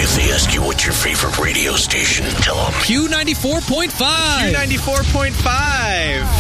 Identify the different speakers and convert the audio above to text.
Speaker 1: If they ask you what's your favorite radio station, tell them
Speaker 2: Q94.5.
Speaker 3: Q94.5.